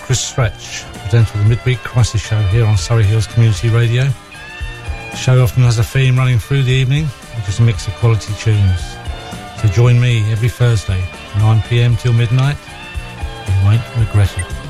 Chris Stretch, presenter of the Midweek Crisis Show here on Surrey Hills Community Radio. The show often has a theme running through the evening, which is a mix of quality tunes. So join me every Thursday, 9 PM till midnight. You won't regret it.